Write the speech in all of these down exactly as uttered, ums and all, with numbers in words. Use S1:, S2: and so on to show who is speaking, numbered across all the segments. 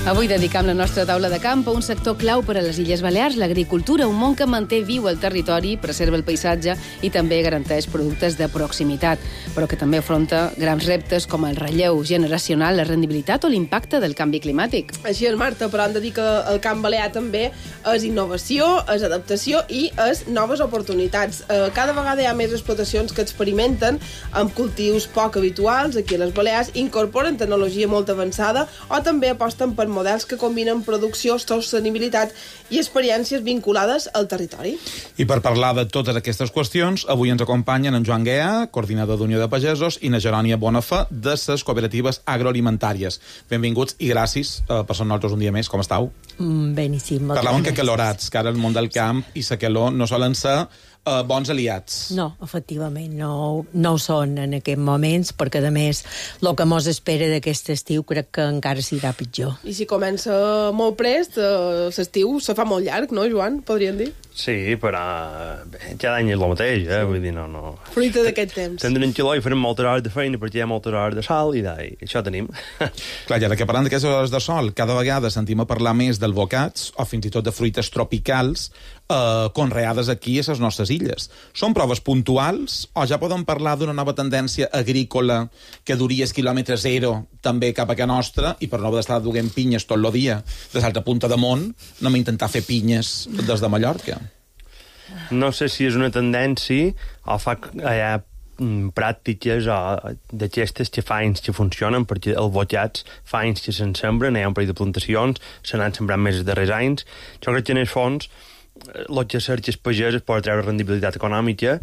S1: Avui dedicam la nostra taula de camp a un sector clau per a les Illes Balears, l'agricultura, un món que manté viu el territori, preserva el paisatge i també garanteix productes de proximitat, però que també afronta grans reptes com el relleu generacional, la rendibilitat o l'impacte del canvi climàtic.
S2: Així és, Marta, però hem de dir que el camp balear també és innovació, és adaptació i és noves oportunitats. Cada vegada hi ha més explotacions que experimenten amb cultius poc habituals aquí a les Balears, incorporen tecnologia molt avançada o també aposten per models que combinen producció, sostenibilitat i experiències vinculades al territori.
S3: I per parlar de totes aquestes qüestions, avui ens acompanyen en Joan Guea, coordinador d'Unió de Pagesos, i na Jerònia Bonafa, de les cooperatives agroalimentàries. Benvinguts i gràcies uh, per ser nosaltres un dia més. Com estàu?
S4: Mm, beníssim.
S3: Parlàvem que calorats, que ara el món del camp i la calor no solen ser Uh, bons aliats.
S4: No, efectivament, no, no ho són en aquests moments, perquè, a més, el que mos espera d'aquest estiu crec que encara serà pitjor.
S2: I si comença molt prest, uh, l'estiu se fa molt llarg, no, Joan? Podríem dir?
S5: Sí, però bé, cada any és el mateix, eh? Vull dir, no, no...
S2: Fruita d'aquest temps.
S5: Tindrem un quilò i farem moltes hores de feina perquè hi ha moltes hores de sol i, i això tenim.
S3: Clar, i ara que parlant d'aquestes hores de sol, cada vegada sentim a parlar més del bocats o fins i tot de fruites tropicals eh, conreades aquí a les nostres illes. Són proves puntuals o ja podem parlar d'una nova tendència agrícola que duria el quilòmetre zero també cap a casa nostra i per no haver d'estar duent pinyes tot el dia de l'altra punta de món, anem a intentar fer pinyes des de Mallorca?
S5: No sé si és una tendència o fa hi ha pràctiques o d'aquestes que fa anys que funcionen, perquè els bocats fa anys que se'n sembren, hi ha un parell de plantacions, se n'han sembrat més els darrers anys. Jo crec que en el fons el que cerca el pagès és poder treure rendibilitat econòmica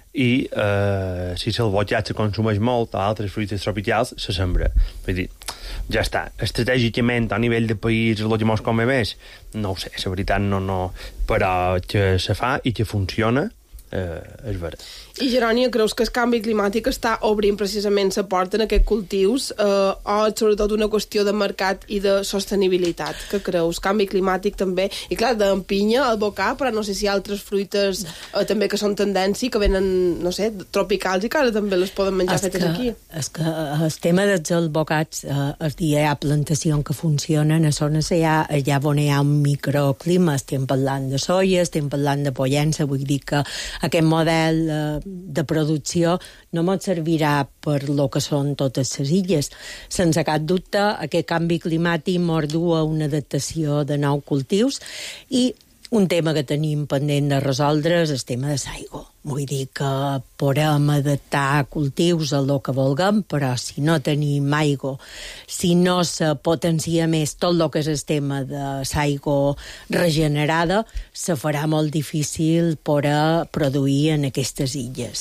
S5: i eh, si el bocat se consumeix molt o altres fruites tropicals, se sembra. Vull dir, ja està. Estratègicament, a nivell de país, el que mos convé més, no ho sé, la veritat no, no... Però que se fa i que funciona, eh, és vera.
S2: I, Jerònia, creus que el canvi climàtic està obrint precisament la porta en aquests cultius eh, o sobretot una qüestió de mercat i de sostenibilitat? Què creus? Canvi climàtic també? I clar, d'empinya, el bocà, però no sé si hi ha altres fruites eh, també que són tendència, que venen, no sé, tropicals i que ara també les poden menjar
S4: es
S2: fetes
S4: que,
S2: aquí.
S4: És que el tema dels albocats, eh, es dir, hi ha plantacions que funcionen a zones allà, allà on hi ha un microclima. Estem parlant de soia, estem parlant de pollença, vull dir que aquest model eh, de producció no ens servirà per lo que són totes les illes. Sense cap dubte, aquest canvi climàtic mos du a una adaptació de nous cultius i un tema que tenim pendent de resoldre és el tema de l'aigua. Vull dir que podem adaptar cultius a lo que vulguem, però si no tenim aigua, si no se potencia més tot el que és el tema de l'aigua regenerada, se farà molt difícil poder produir en aquestes illes.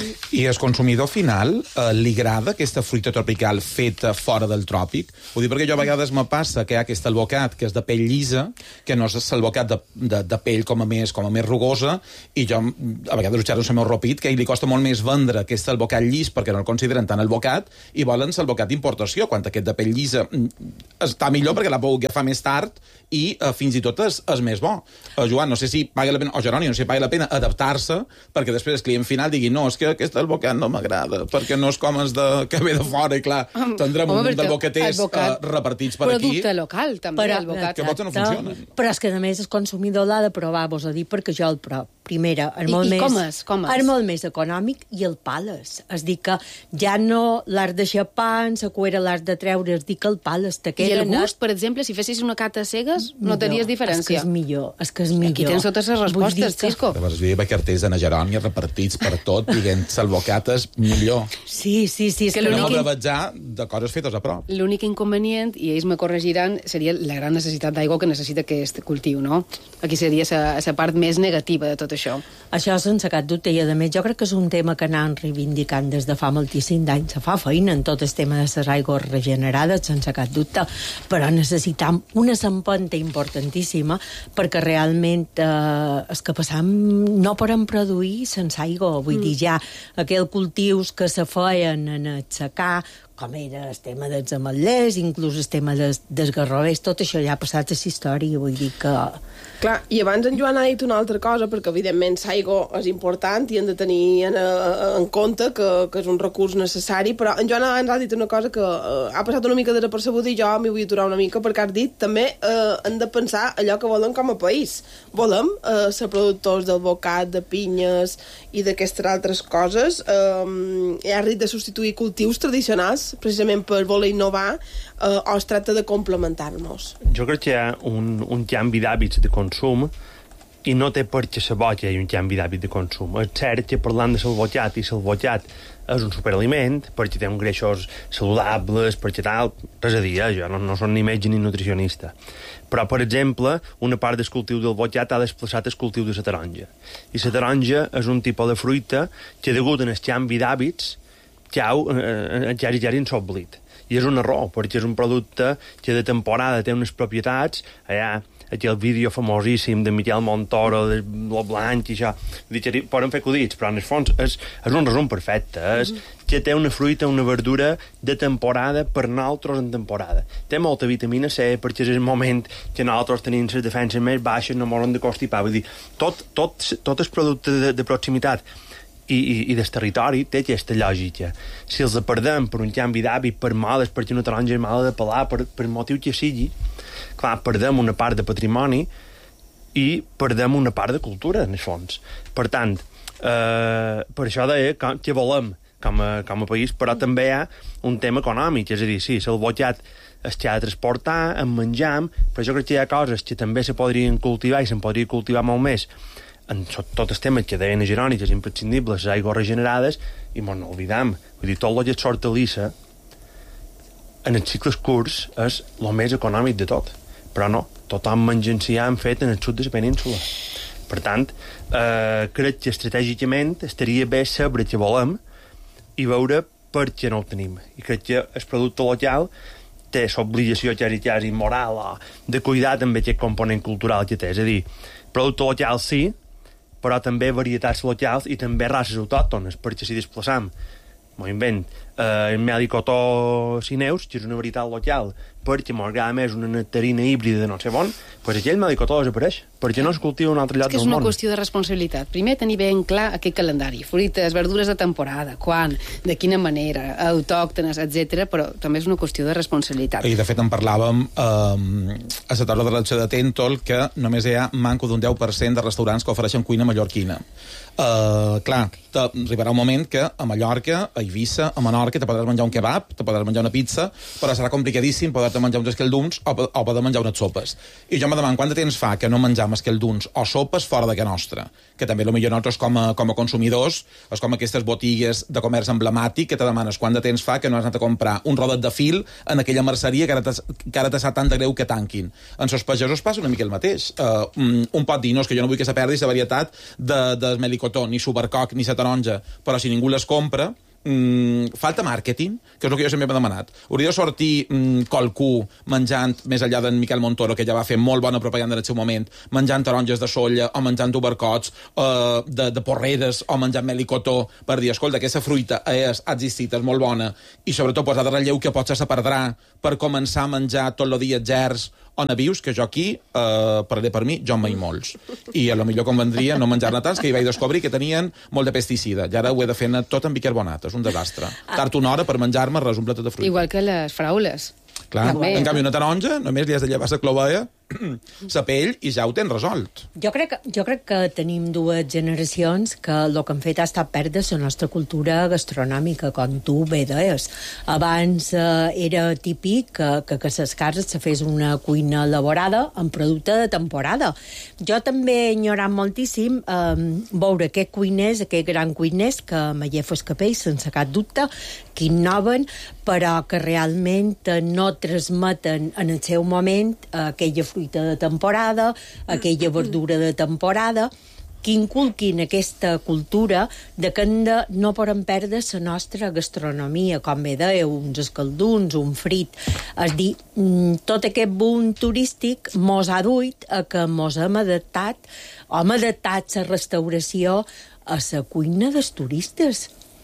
S3: I al consumidor final eh, li agrada aquesta fruita tropical feta fora del tròpic? Vull dir, perquè jo a vegades me passa que hi ha aquest albocat que és de pell llisa, que no és l'albocat de, de, de pell com a més, com a més rugosa, i jo a vegades ho xerro amb el meu ropit, que a ell li costa molt més vendre aquest albocat llis perquè no el consideren tant albocat i volen l'albocat d'importació, quan aquest de pell llisa està millor perquè l'ha pogut agafar més tard i uh, fins i tot és, és més bo. Uh, Joan, no sé si paga la pena, o Jeroni, no sé si paga la pena adaptar-se perquè després el client final digui no, és que aquest albocat no m'agrada, perquè no és com els de, que ve de fora, i clar, tindrem um, un munt d'albocaters uh, repartits per aquí.
S1: Producte local, també,
S4: però,
S1: albocat.
S3: Que potser no funcionen.
S4: Però és que, a més, el consumidor l'ha de provar, vos a dir, perquè jo el prop. Primera, és molt,
S1: I, i
S4: més,
S1: com és? Com és?
S4: és molt més econòmic i el pales. És dir que ja no l'has de xapar, en la cuera l'has de treure, és dir que el pales te queda...
S1: I el gust, per exemple, si fessis una cata cegues, notaries diferència?
S4: És que és millor, és que és millor.
S1: Aquí tens totes les respostes, Xisco.
S3: Llavors, hi havia cartells de na Jerònia repartits per tot, dient salvocates millor.
S4: Sí, sí, sí. És
S1: que
S4: que
S3: No
S1: l'únic-
S3: m'abravatjar de coses fetes a prop.
S1: L'únic inconvenient, i ells me corregiran, seria la gran necessitat d'aigua que necessita aquest cultiu, no? Aquí seria la part més negativa de tot això.
S4: Això sense cap dubte, i a més jo crec que és un tema que anem reivindicant des de fa moltíssim d'anys. Se fa feina en tot el tema de les aigües regenerades, sense cap dubte, però necessitam una empenta importantíssima perquè realment eh, és que passam, no podem produir sense aigua. Vull mm. dir, ja aquells cultius que se feien en el secà, com era el tema dels ametllers, inclús el tema dels, dels garrovers, tot això ja ha passat a la història, vull dir que...
S2: Clar, i abans en Joan ha dit una altra cosa, perquè evidentment l'aigua és important i hem de tenir en, en compte que, que és un recurs necessari, però en Joan abans ha dit una cosa que uh, ha passat una mica desapercebuda i jo m'hi vull aturar una mica, perquè has dit també uh, hem de pensar allò que volem com a país. Volem uh, ser productors del bocat, de pinyes i d'aquestes altres coses. Um, hi ha risc de substituir cultius tradicionals, precisament per voler innovar, uh, o es tracta de complementar-nos?
S5: Jo crec que hi ha un, un canvi d'hàbits de consum i no té per què ser bo que hi ha un canvi d'hàbit de consum. És cert que parlant de salvotjat, i salvotjat és un superaliment, perquè té uns greixos saludables, perquè tal, res a dir, eh? Jo no, no soc ni metge ni nutricionista. Però, per exemple, una part del cultiu del botjat ha desplaçat el cultiu de la taronja. I la taronja és un tipus de fruita que, degut al canvi d'hàbits, ja, eh, ja, ja s'ha oblidat. I és un error, perquè és un producte que de temporada té unes propietats, allà, aquell vídeo famosíssim de Miquel Montoro, de Lo Blanc i això, dir, poden fer acudits, però en el fons és, és un resum perfecte, és mm-hmm. que té una fruita, una verdura de temporada per nosaltres en temporada. Té molta vitamina C, perquè és el moment que nosaltres tenim les defenses més baixes, no moren de constipar, vull dir, tot, tot, tot el producte de, de proximitat i, i, i del territori té aquesta lògica. Si els perdem per un canvi d'hàbit, per modes, perquè una taronja és mala de pelar, per, per motiu que sigui, clar, perdem una part de patrimoni i perdem una part de cultura, en el fons. Per tant, eh, per això deia que, que volem com a, com a país, però també hi ha un tema econòmic, és a dir, sí, el botxat es que ha de transportar, en menjam, però jo crec que hi ha coses que també se podrien cultivar i se'n podria cultivar molt més en tots els temes que deien a Gerònic, és imprescindibles, les aigües regenerades, i mos no oblidam. Vull dir, tot el que és hortalissa en els cicles curts és el més econòmic de tot. Però no, tothom mengencià han fet en el sud de la península. Per tant, eh, crec que estratègicament estaria bé saber què volem i veure per què no ho tenim. I crec que el producte local té l'obligació quasi, quasi moral o de cuidar també aquest component cultural que té. És a dir, producte local sí, però també varietats locals i també races autòctones, perquè si desplaçam, m'ho invent, eh, el melicotó cineus, que és una varietat local, perquè m'agrada més una nectarina híbrida de no sé on, doncs aquell melicotó desapareix, perquè no es cultiva en un altre lloc del món.
S1: És que és una qüestió de responsabilitat. Primer, tenir ben clar aquest calendari, fruites, verdures de temporada, quan, de quina manera, autòctones, etcètera, però també és una qüestió de responsabilitat.
S3: I, de fet, en parlàvem eh, a la taula de redacció de Tentol, que només hi ha manco d'un deu per cent de restaurants que ofereixen cuina mallorquina. Uh, clar, arribarà un moment que a Mallorca, a Eivissa, a Menorca te podràs menjar un kebab, te podràs menjar una pizza, però serà complicadíssim poder-te menjar uns escalduns o, o poder menjar unes sopes. I jo me demano quant de temps fa que no menjam escalduns o sopes fora de casa nostra, que també potser nosaltres com a, com a consumidors és com aquestes botigues de comerç emblemàtic que te demanes quant de temps fa que no has anat a comprar un rodet de fil en aquella merceria que ara te sap tant de greu que tanquin. En sos pagesos passa una mica el mateix. Uh, un, un pot dir, no, és que jo no vull que se perdi la varietat de, de melicotó, ni supercoc, ni la taronja, però si ningú les compra, mm, falta màrqueting, que és el que jo sempre m'he demanat. Hauria de sortir mm, qualcú menjant, més enllà d'en Miquel Montoro, que ja va fer molt bona propaganda en el seu moment, menjant taronges de solla, o menjant tubercots, eh, de, de porreres, o menjant melicotó, per dir, escolta, aquesta fruita és, ha existit, és molt bona, i sobretot posar de relleu que potser se perdrà per començar a menjar tot el dia gerds o navius, que jo aquí, eh, parlaré per mi, jo en veig molts. I a lo millor convendria no menjar-ne tants, que hi vaig descobrir que tenien molt de pesticida. I ara ho he de fer tot amb bicarbonat. És un desastre. Tard una hora per menjar-me res un plat de fruita.
S1: Igual que les fraules.
S3: Clar,
S1: també,
S3: en canvi una taronja només li has de llevar la clovella, la pell, i ja ho tens resolt.
S4: Jo crec, que, jo crec que tenim dues generacions que el que han fet ha estat perdre la nostra cultura gastronòmica, com tu bé deies. Abans eh, era típic que, que, que a les cases se fes una cuina elaborada amb producte de temporada. Jo també he ignorat moltíssim eh, veure aquests cuiners, aquests grans cuiners que m'allefes capell, sense cap dubte, que innoven, però que realment no transmeten en el seu moment aquella fruita de temporada, aquella verdura de temporada, que inculquin aquesta cultura de que de, no podem perdre la nostra gastronomia, com bé dèieu, uns escalduns, un frit. És dir, tot aquest boom turístic mos ha duit a que mos hem adaptat, hem adaptat la restauració a la cuina dels turistes.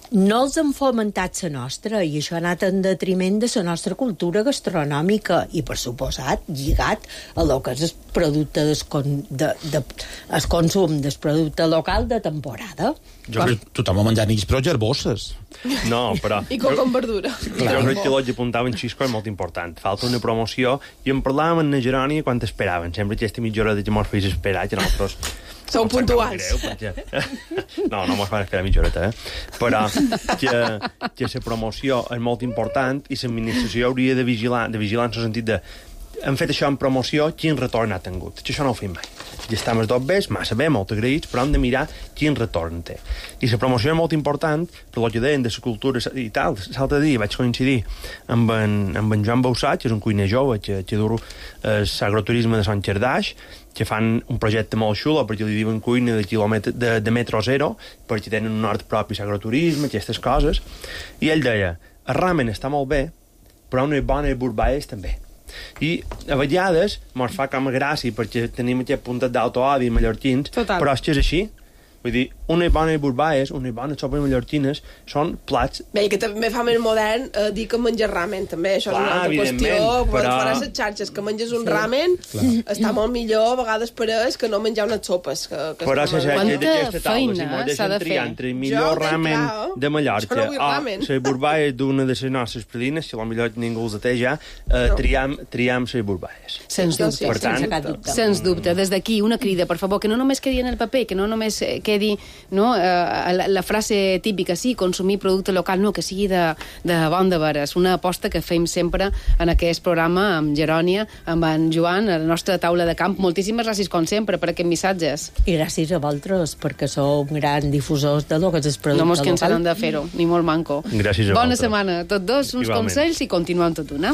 S4: no els han fomentat la nostra, i això ha anat en detriment de la nostra cultura gastronòmica, i, per suposat, lligat a lo que és el producte del con, de, de, el consum del producte local de temporada.
S3: Jo crec que tothom ha menjat nits, però gerbosses.
S5: No, però...
S2: I coca amb verdura.
S5: Jo crec que l'Otge apuntava en Xisco és molt important. Falta una promoció, i en parlàvem amb la Gerònia quan esperaven. Sempre aquesta mitja hora de que mos feis esperar, que nosaltres...
S2: Sou
S5: no
S2: puntuals.
S5: Greu, perquè... No, no mos fan esperar mitja horeta, eh? Però que, que la promoció és molt important i l'administració hauria de vigilar, de vigilar en el sentit de hem fet això en promoció, quin retorn ha tingut. Això no ho fem mai. Ja estem els dos bé, massa bé, molt agraïts, però hem de mirar quin retorn té. I la promoció és molt important, per el que deien de la cultura i tal. L'altre dia vaig coincidir amb en, amb en Joan Bausat, que és un cuiner jove, que, que dur l'agroturisme de Sant Xerdaix, que fan un projecte molt xulo, perquè li diuen cuina de, quilòmetre, de, de metro zero, perquè tenen un hort propi l'agroturisme, aquestes coses. I ell deia, el ramen està molt bé, però unes bones burbaes també. I a vegades mos fa com a gràcia perquè tenim aquest puntet d'autoodi mallorquins,
S2: Total.
S5: però és que és així. Vull dir, unes bones burbaes, unes bones sopes mallorquines són plats...
S2: Bé, i que també fa més modern eh, dir que menges ramen, també. Això
S5: Clar,
S2: és una altra qüestió.
S5: evidentment,
S2: Però...
S5: però-
S2: fora les xarxes, que menges un
S4: Sí.
S2: ramen, està molt millor, a vegades per ells, que no menjar unes sopes. Que, que
S5: Però
S2: es
S5: se
S2: comen.
S5: sent
S1: Quanta
S5: d'aquesta taula, si
S1: feina
S5: mos
S1: s'ha
S5: deixen
S1: de
S5: triar
S1: fer.
S5: entre el
S2: Jo
S5: millor
S2: ho tinc
S5: ramen
S2: clar, oh.
S5: de Mallorca
S2: Jo no vull
S5: o
S2: ramen.
S5: les burbaes d'una de les nostres predines, si potser ningú els té ja, eh,
S2: No.
S5: triam, triam les burbaes.
S1: Sens
S2: Jo
S1: dubte.
S2: sí,
S5: Per tant,
S4: sense cap dubte.
S1: Sens dubte. Des d'aquí, una crida, per favor, que no només quedi en el paper, que no només eh, quedi no, eh, la, la frase típica, sí, consumir producte local, no, que sigui de, de bon de veres. Una aposta que fem sempre en aquest programa amb Gerònia, amb en Joan, a la nostra taula de camp. Moltíssimes gràcies, com sempre, per aquests missatges.
S4: I gràcies a vosaltres, perquè sou grans difusors de lo que és el producte
S1: No mos
S4: local.
S1: cansaran de fer-ho, ni molt manco.
S5: Gràcies a
S1: Bona
S5: vosaltres.
S1: setmana, tots dos, uns
S5: Igualment.
S1: consells i continuem tot una.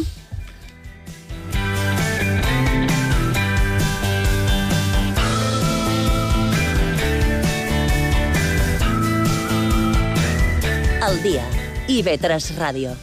S6: Al dia. I ve tres Ràdio.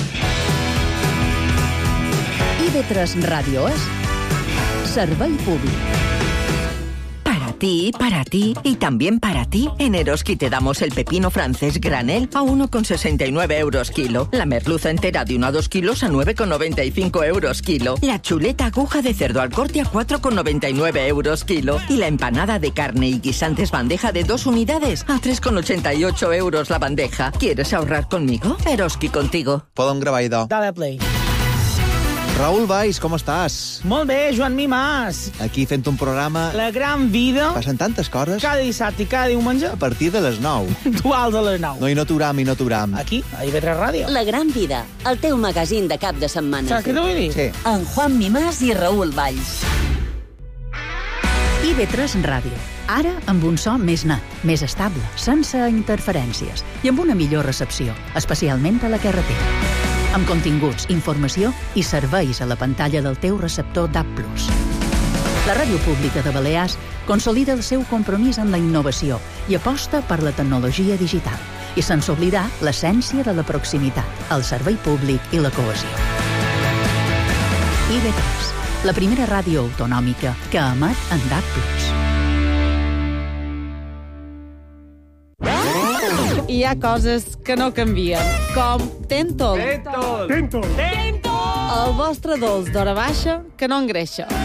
S7: I ve tres Radio es servei públic.
S8: Para ti, para ti y también para ti, en Eroski te damos el pepino francés granel a uno con sesenta y nueve euros kilo, la merluza entera de uno a dos kilos a nueve con noventa y cinco euros kilo, la chuleta aguja de cerdo al corte a cuatro con noventa y nueve euros kilo y la empanada de carne y guisantes bandeja de dos unidades a tres con ochenta y ocho euros la bandeja. ¿Quieres ahorrar conmigo? Eroski contigo.
S9: Podem gravar, idò.
S10: Dale play.
S9: Raül Valls, com estàs?
S10: Molt bé, Joan Mimàs.
S9: Aquí fent un programa...
S10: La gran vida,
S9: Passen tantes coses
S10: cada dissabte i cada diumenge,
S9: a partir de les nou.
S10: dual de les nou.
S9: No, i no t'uram, i no t'uram.
S10: Aquí, a I V tres Ràdio.
S6: La gran vida, el teu magazín de cap de setmana.
S10: Saps què t'ho vull dir?
S9: Sí.
S6: En Juan Mimàs i Raül Valls.
S7: I V tres Ràdio. Ara amb un so més net, més estable, sense interferències i amb una millor recepció, especialment a la carretera. Amb continguts, informació i serveis a la pantalla del teu receptor D A B plus. La ràdio pública de Balears consolida el seu compromís amb la innovació i aposta per la tecnologia digital, i sense oblidar l'essència de la proximitat, el servei públic i la cohesió. I V tres, la primera ràdio autonòmica que emet en D A B plus.
S11: Hi ha coses que no canvien, com Tentol.
S10: Tentol! Tentol!
S11: El vostre dolç d'hora baixa que no engreixa.